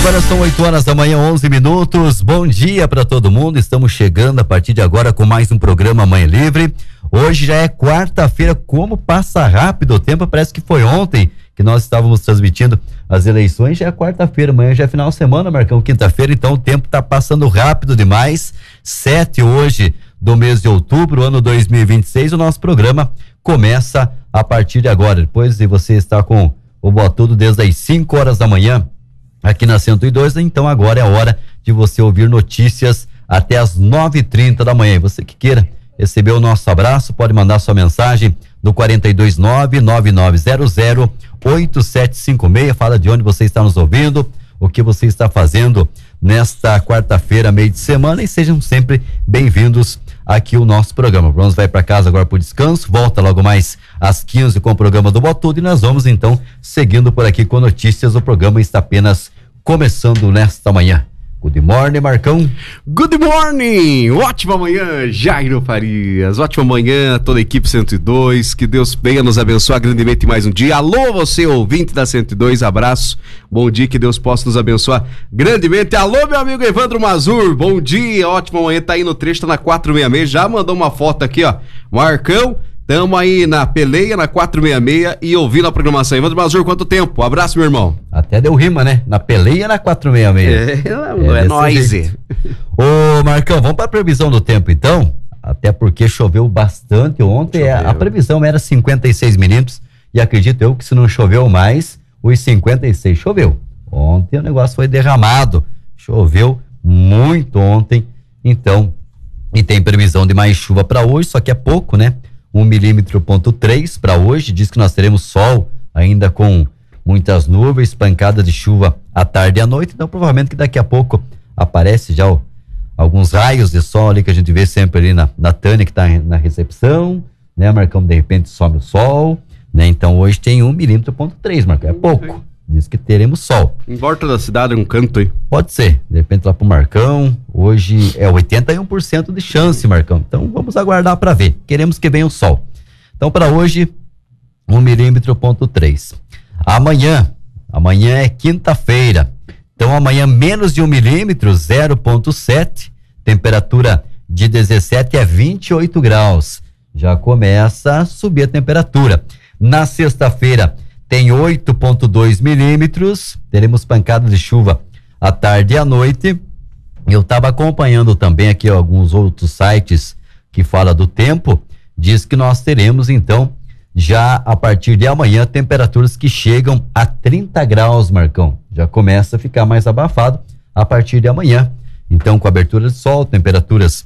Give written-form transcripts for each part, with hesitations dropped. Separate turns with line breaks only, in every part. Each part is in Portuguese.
Agora são 8 horas da manhã, 11 minutos. Bom dia para todo mundo. Estamos chegando a partir de agora com mais um programa Manhã Livre. Hoje já é quarta-feira. Como passa rápido o tempo, parece que foi ontem que nós estávamos transmitindo as eleições. Já é quarta-feira, amanhã já é final de semana, Marcão, quinta-feira, então o tempo está passando rápido demais. 7 hoje do mês de outubro, ano 2026. O nosso programa começa a partir de agora. Depois de você estar com o Botudo desde as 5 horas da manhã aqui na 102, então agora é a hora de você ouvir notícias até as 9h30 da manhã. Você que queira receber o nosso abraço, pode mandar sua mensagem no 429-9900-8756. Fala de onde você está nos ouvindo, o que você está fazendo nesta quarta-feira, meio de semana, e sejam sempre bem-vindos aqui o nosso programa. O Bronze vai para casa agora por descanso, volta logo mais às 15 com o programa do Botudo, e nós vamos então seguindo por aqui com notícias. O programa está apenas começando nesta manhã. Good morning, Marcão.
Good morning! Ótima manhã, Jairo Farias. Ótima manhã, toda a equipe 102. Que Deus venha nos abençoar grandemente mais um dia. Alô, você ouvinte da 102, abraço. Bom dia, que Deus possa nos abençoar grandemente. Alô, meu amigo Evandro Mazur, bom dia, ótima manhã. Tá aí no trecho, tá na 466. Já mandou uma foto aqui, ó. Marcão, tamo aí na peleia, na 466 e ouvindo a programação. Evandro Mazur, quanto tempo? Abraço, meu irmão.
Até deu rima, né? Na peleia, na 466.
É nóis.
Ô, Marcão, vamos pra previsão do tempo, então? Até porque choveu bastante ontem. A previsão era 56 milímetros e acredito eu que se não choveu mais, os 56 choveu. Ontem o negócio foi derramado. Choveu muito ontem, então, e tem previsão de mais chuva para hoje, só que é pouco, né? 1,3 milímetro para hoje. Diz que nós teremos sol ainda com muitas nuvens, pancada de chuva à tarde e à noite, então provavelmente que daqui a pouco aparece já alguns raios de sol ali que a gente vê sempre ali na Tânia, que está na recepção, né, Marcão? De repente some o sol, né? Então hoje tem 1,3 milímetro, Marcão, é pouco. Diz que teremos sol.
Em volta da cidade, um canto aí.
Pode ser, de repente lá pro Marcão. Hoje é 81% de chance, Marcão. Então vamos aguardar para ver. Queremos que venha o sol. Então para hoje, 1,3 milímetro. Amanhã é quinta-feira. Então amanhã menos de 1 milímetro, 0,7. Temperatura de 17 a 28 graus. Já começa a subir a temperatura. Na sexta-feira tem 8,2 milímetros, teremos pancada de chuva à tarde e à noite. Eu estava acompanhando também aqui alguns outros sites que falam do tempo, diz que nós teremos então, já a partir de amanhã, temperaturas que chegam a 30 graus, Marcão. Já começa a ficar mais abafado a partir de amanhã. Então, com abertura de sol, temperaturas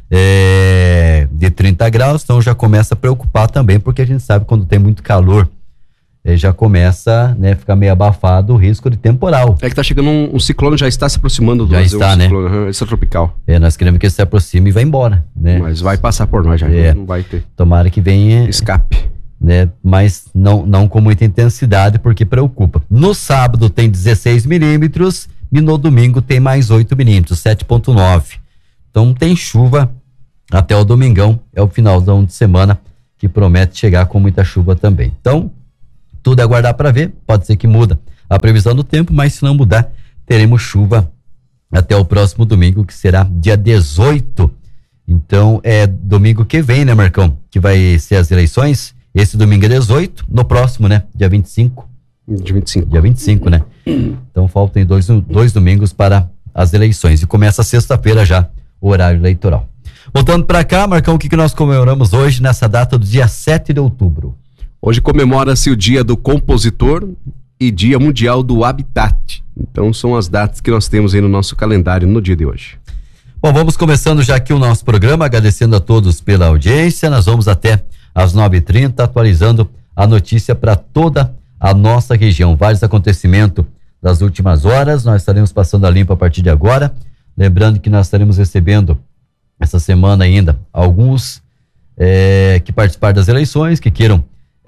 de 30 graus, então já começa a preocupar também, porque a gente sabe quando tem muito calor, já começa, né, ficar meio abafado o risco de temporal.
É que tá chegando um ciclone, já está se aproximando do
já está, né?
Esse é tropical.
Nós queremos que ele se aproxime e vá embora, né?
Mas vai passar por nós já, não vai ter.
Tomara que venha
escape,
né? Mas não com muita intensidade, porque preocupa. No sábado tem 16 milímetros e no domingo tem mais 8 milímetros, 7,9. Então tem chuva até o domingão, é o finalzão de semana que promete chegar com muita chuva também. Então, tudo é aguardar para ver, pode ser que muda a previsão do tempo, mas se não mudar, teremos chuva até o próximo domingo, que será dia 18. Então, é domingo que vem, né, Marcão? Que vai ser as eleições. Esse domingo é 18, no próximo, né? Dia 25. Dia 25, né? Então, faltam dois domingos para as eleições. E começa sexta-feira já o horário eleitoral. Voltando para cá, Marcão, o que nós comemoramos hoje, nessa data do dia 7 de outubro?
Hoje comemora-se o Dia do Compositor e Dia Mundial do Habitat. Então são as datas que nós temos aí no nosso calendário no dia de hoje.
Bom, vamos começando já aqui o nosso programa, agradecendo a todos pela audiência. Nós vamos até às 9h30, atualizando a notícia para toda a nossa região. Vários acontecimentos das últimas horas, nós estaremos passando a limpo a partir de agora. Lembrando que nós estaremos recebendo essa semana ainda alguns que participaram das eleições, que queiram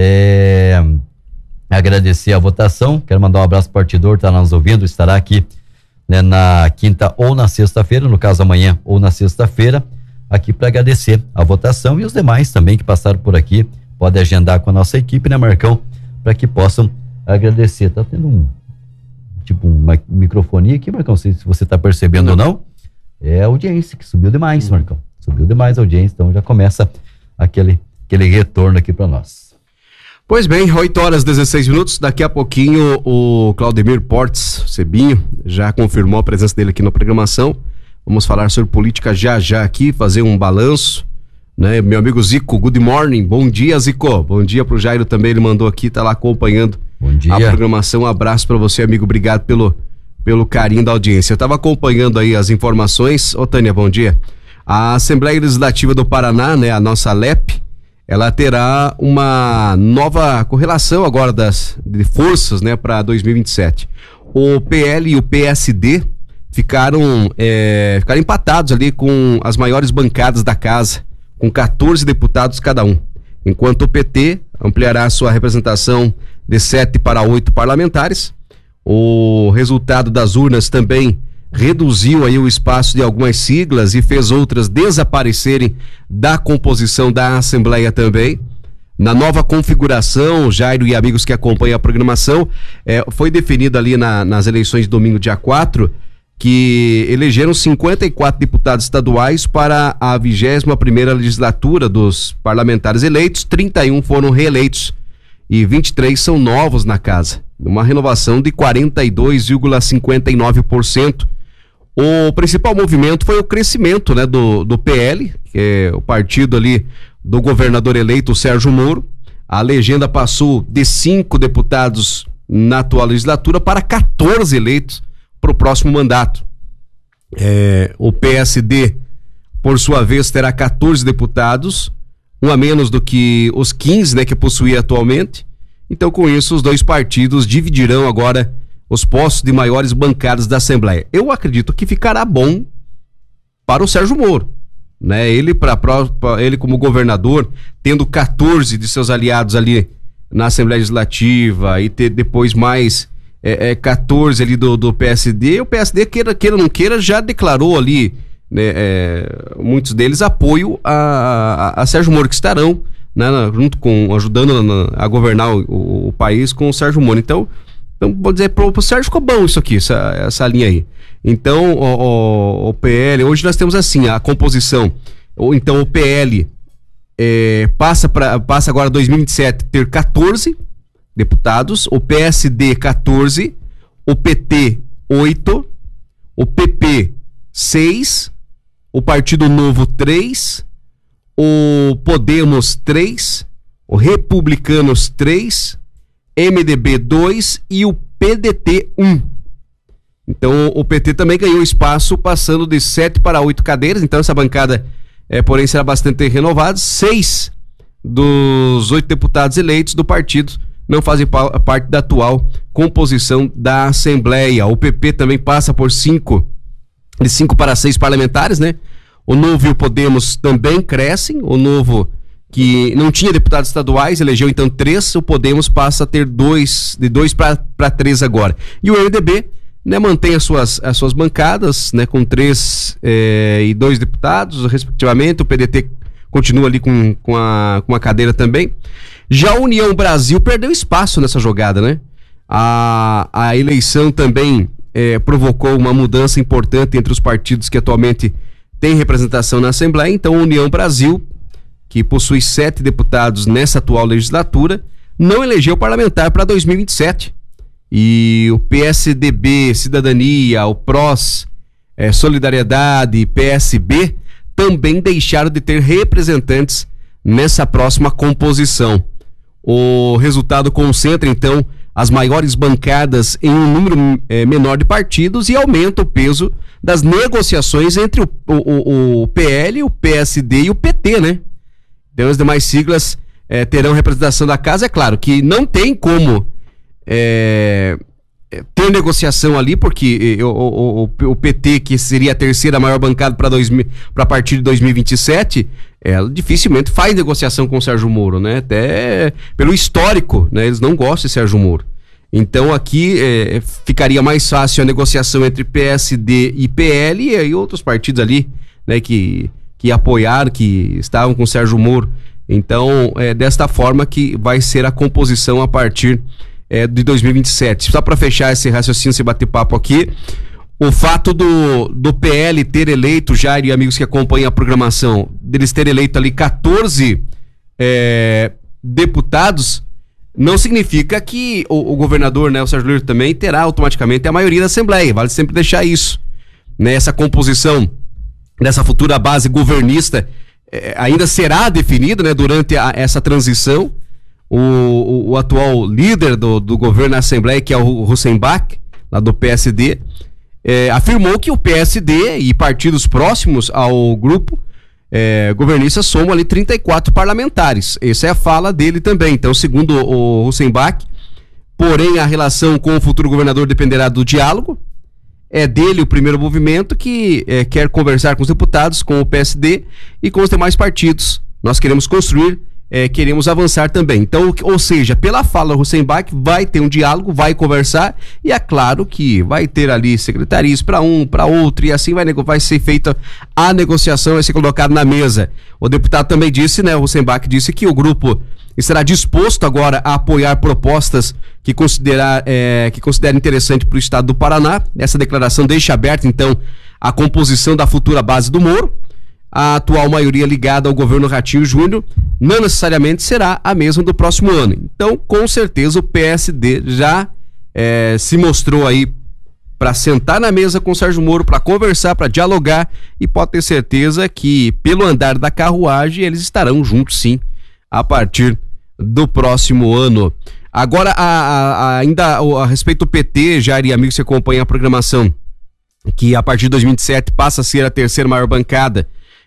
agradecer a votação. Quero mandar um abraço para o partidor, está nos ouvindo, estará aqui, né, na quinta ou na sexta-feira, no caso amanhã ou na sexta-feira, aqui para agradecer a votação, e os demais também que passaram por aqui, pode agendar com a nossa equipe, né, Marcão, para que possam agradecer. Tá tendo tipo uma microfonia aqui, Marcão, se você tá percebendo ou não, é a audiência que subiu demais, Marcão. Subiu demais a audiência, então já começa aquele retorno aqui para nós.
Pois bem, 8h16, daqui a pouquinho o Claudemir Portes, Cebinho, já confirmou a presença dele aqui na programação. Vamos falar sobre política já aqui, fazer um balanço, né? Meu amigo Zico, good morning, bom dia, Zico, bom dia pro Jairo também, ele mandou aqui, tá lá acompanhando a programação. Um abraço para você, amigo, obrigado pelo carinho da audiência. Eu tava acompanhando aí as informações. Ô Tânia, bom dia. A Assembleia Legislativa do Paraná, né, a nossa LEP, ela terá uma nova correlação agora de forças, né, para 2027. O PL e o PSD ficaram empatados ali com as maiores bancadas da casa, com 14 deputados cada um, enquanto o PT ampliará sua representação de 7 para 8 parlamentares. O resultado das urnas também reduziu aí o espaço de algumas siglas e fez outras desaparecerem da composição da Assembleia também. Na nova configuração, Jairo e amigos que acompanham a programação, foi definido ali nas eleições de domingo, dia 4, que elegeram 54 deputados estaduais para a 21ª legislatura dos parlamentares eleitos, 31 foram reeleitos e 23 são novos na casa, uma renovação de 42,59%. O principal movimento foi o crescimento, né, do PL, que é o partido ali do governador eleito, Sérgio Moro. A legenda passou de 5 deputados na atual legislatura para 14 eleitos para o próximo mandato. O PSD, por sua vez, terá 14 deputados, um a menos do que os 15, né, que possuía atualmente. Então, com isso, os dois partidos dividirão agora os postos de maiores bancadas da Assembleia. Eu acredito que ficará bom para o Sérgio Moro, né? Ele como governador, tendo 14 de seus aliados ali na Assembleia Legislativa e ter depois mais 14 ali do PSD. O PSD, queira ou não queira, já declarou ali, né, muitos deles apoio a Sérgio Moro, que estarão, né, junto com, ajudando a governar o país com o Sérgio Moro. Então vou dizer, pro Sérgio ficou bom isso aqui, essa linha aí. Então, o PL, hoje nós temos assim, a composição, então o PL passa agora 2027 ter 14 deputados, o PSD 14, o PT 8, o PP 6, o Partido Novo 3, o Podemos 3, o Republicanos 3, MDB 2 e o PDT 1. Então o PT também ganhou espaço, passando de 7 para 8 cadeiras. Então essa bancada, porém, será bastante renovada. 6 dos 8 deputados eleitos do partido não fazem parte da atual composição da Assembleia. O PP também passa por de 5 para 6 parlamentares, né? O Novo e o Podemos também crescem. O Novo, que não tinha deputados estaduais, elegeu então 3, o Podemos passa a ter de 2 para 3 agora. E o MDB, né, mantém as suas bancadas, né, com 3 e 2 deputados, respectivamente. O PDT continua ali com uma cadeira também. Já a União Brasil perdeu espaço nessa jogada, né? A eleição também provocou uma mudança importante entre os partidos que atualmente têm representação na Assembleia. Então a União Brasil, que possui 7 deputados nessa atual legislatura, não elegeu parlamentar para 2027. E o PSDB, Cidadania, o PROS, Solidariedade e PSB também deixaram de ter representantes nessa próxima composição. O resultado concentra, então, as maiores bancadas em um número menor de partidos e aumenta o peso das negociações entre o PL, o PSD e o PT, né? Então as demais siglas terão representação da casa. É claro que não tem como ter negociação ali, porque o PT, que seria a terceira maior bancada para a partir de 2027, dificilmente faz negociação com o Sérgio Moro, né? Até pelo histórico, né? Eles não gostam de Sérgio Moro. Então aqui ficaria mais fácil a negociação entre PSD e PL e aí outros partidos ali, né, que apoiaram, que estavam com o Sérgio Moro. Então desta forma que vai ser a composição a partir de 2027. Só para fechar esse raciocínio, esse bate-papo aqui, o fato do PL ter eleito, Jair e amigos que acompanham a programação, deles ter eleito ali 14 deputados, não significa que o governador, né, o Sérgio Lerner, também terá automaticamente a maioria da Assembleia. Vale sempre deixar isso, né? Essa composição dessa futura base governista ainda será definida, né, durante essa transição. O atual líder do governo na Assembleia, que é o Hussenbach, lá do PSD, afirmou que o PSD e partidos próximos ao grupo governista somam ali 34 parlamentares. Essa é a fala dele também. Então, segundo o Hussenbach, porém a relação com o futuro governador dependerá do diálogo. É dele o primeiro movimento que quer conversar com os deputados, com o PSD e com os demais partidos. Nós queremos construir, queremos avançar também. Então, ou seja, pela fala do Hussenbach, vai ter um diálogo, vai conversar, e é claro que vai ter ali secretarias para um, para outro, e assim vai ser feita a negociação, vai ser colocado na mesa. O deputado também disse, né, o Hussenbach disse que o grupo estará disposto agora a apoiar propostas que considera interessante para o estado do Paraná. Essa declaração deixa aberta, então, a composição da futura base do Moro. A atual maioria ligada ao governo Ratinho Júnior não necessariamente será a mesma do próximo ano. Então, com certeza, o PSD já se mostrou aí para sentar na mesa com o Sérgio Moro, para conversar, para dialogar, e pode ter certeza que, pelo andar da carruagem, eles estarão juntos, sim, a partir do próximo ano. Agora, ainda a respeito do PT, Jair e amigos que acompanham a programação, que a partir de 2027 passa a ser a terceira maior bancada,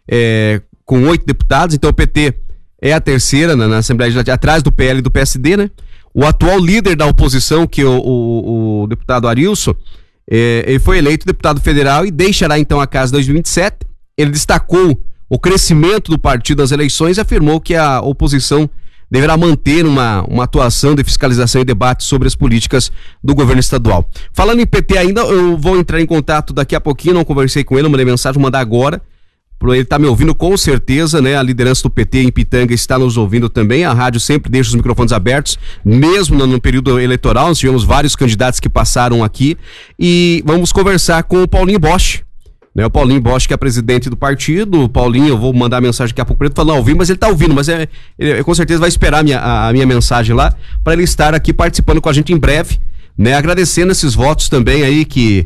com 8 deputados. Então o PT é a terceira na Assembleia Legislativa, atrás do PL e do PSD, né? O atual líder da oposição, que é o deputado Arilson, ele foi eleito deputado federal e deixará então a casa em 2027. Ele destacou o crescimento do partido nas eleições e afirmou que a oposição deverá manter uma atuação de fiscalização e debate sobre as políticas do governo estadual. Falando em PT ainda, eu vou entrar em contato daqui a pouquinho, não conversei com ele, mandei mensagem, vou mandar agora. Ele está me ouvindo com certeza, né? A liderança do PT em Pitanga está nos ouvindo também. A rádio sempre deixa os microfones abertos, mesmo no período eleitoral. Nós tivemos vários candidatos que passaram aqui e vamos conversar com o Paulinho Bosch, né? O Paulinho Bosch, que é presidente do partido. O Paulinho, eu vou mandar a mensagem daqui a pouco para ele, falar ao vivo, mas ele está ouvindo, mas ele com certeza vai esperar a minha mensagem lá para ele estar aqui participando com a gente em breve, né? Agradecendo esses votos também aí que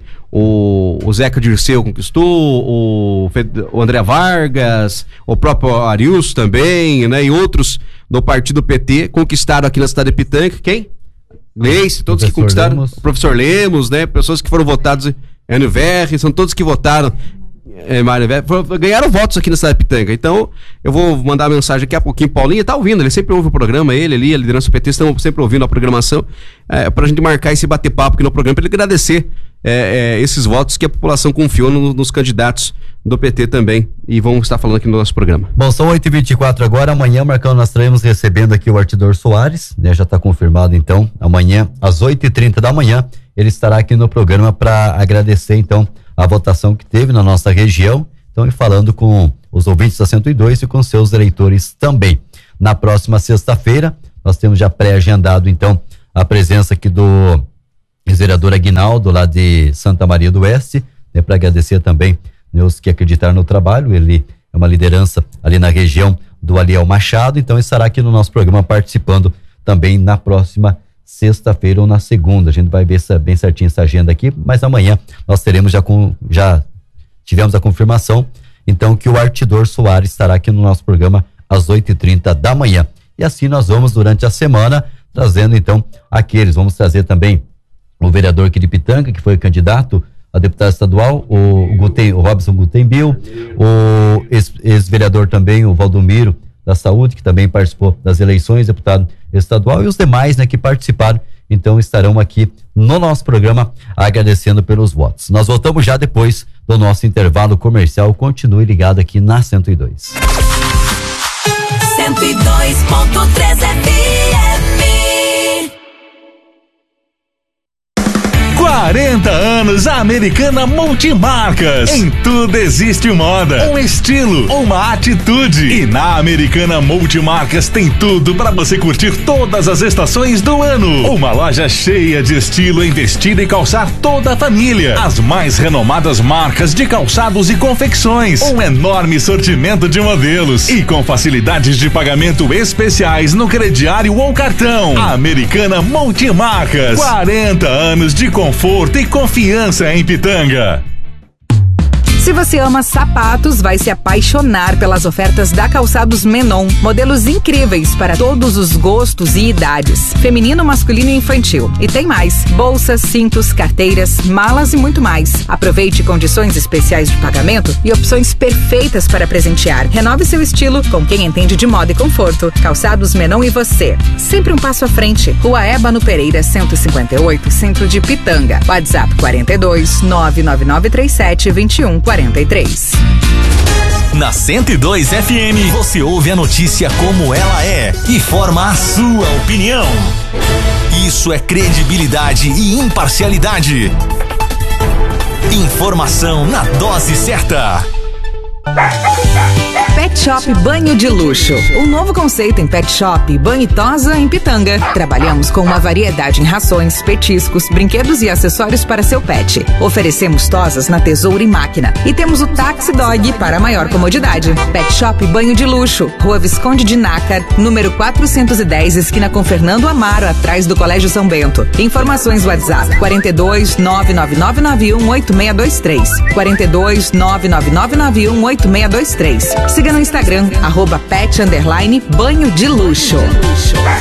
o Zeca Dirceu conquistou, o André Vargas, o próprio Arilson também, né? E outros do partido PT conquistaram aqui na cidade de Pitanga. Quem? Gleice, todos que conquistaram. Lemos. O professor Lemos, né? Pessoas que foram votados, NVR, são todos que votaram. Ganharam votos aqui na cidade de Pitanga. Então, eu vou mandar a mensagem daqui a pouquinho. Paulinho tá ouvindo, ele sempre ouve o programa, ele ali, a liderança do PT, estão sempre ouvindo a programação, pra gente marcar esse bate-papo aqui no programa, pra ele agradecer esses votos que a população confiou nos candidatos do PT também, e vamos estar falando aqui no nosso programa.
Bom, são 8h24 agora. Amanhã, Marcão, nós estaremos recebendo aqui o Artidor Soares, né? Já está confirmado, então, amanhã às 8h30 da manhã ele estará aqui no programa para agradecer, então, a votação que teve na nossa região, então, e falando com os ouvintes da 102 e com seus eleitores também. Na próxima sexta-feira, nós temos já pré-agendado, então, a presença aqui do ex-vereador Aguinaldo, lá de Santa Maria do Oeste, né, para agradecer também, né, os que acreditaram no trabalho. Ele é uma liderança ali na região do Aliel Machado, então estará aqui no nosso programa participando também na próxima sexta-feira ou na segunda. A gente vai ver bem certinho essa agenda aqui, mas amanhã nós teremos já tivemos a confirmação, então, que o Artidor Soares estará aqui no nosso programa às 8h30 da manhã. E assim nós vamos durante a semana trazendo, então, vamos trazer também o vereador aqui de Pitanga, que foi candidato a deputado estadual, o Robson Gutenbil, o ex-vereador também, o Valdomiro da Saúde, que também participou das eleições, deputado estadual, e os demais, né, que participaram, então estarão aqui no nosso programa agradecendo pelos votos. Nós voltamos já depois do nosso intervalo comercial. Continue ligado aqui na 102.
102.3 FM. 40 anos Americana Multimarcas. Em tudo existe moda, um estilo, uma atitude. E na Americana Multimarcas tem tudo para você curtir todas as estações do ano. Uma loja cheia de estilo em vestir e calçar toda a família. As mais renomadas marcas de calçados e confecções. Um enorme sortimento de modelos e com facilidades de pagamento especiais no crediário ou cartão. Americana Multimarcas. 40 anos de conforto e confiança em Pitanga.
Se você ama sapatos, vai se apaixonar pelas ofertas da Calçados Menon. Modelos incríveis para todos os gostos e idades. Feminino, masculino e infantil. E tem mais. Bolsas, cintos, carteiras, malas e muito mais. Aproveite condições especiais de pagamento e opções perfeitas para presentear. Renove seu estilo com quem entende de moda e conforto. Calçados Menon e você. Sempre um passo à frente. Rua Ébano Pereira, 158, centro de Pitanga. WhatsApp 42 99937 2143.
Na 102 FM, você ouve a notícia como ela é e forma a sua opinião. Isso é credibilidade e imparcialidade. Informação na dose certa.
Pet Shop Banho de Luxo. Um novo conceito em Pet Shop Banho e Tosa em Pitanga. Trabalhamos com uma variedade em rações, petiscos, brinquedos e acessórios para seu pet. Oferecemos tosas na tesoura e máquina. E temos o Taxi Dog para maior comodidade. Pet Shop Banho de Luxo. Rua Visconde de Nácar, número 410, esquina com Fernando Amaro, atrás do Colégio São Bento. Informações WhatsApp 42 99991 8623. 42 99991 8623. Siga no Instagram, @pet_banho de luxo.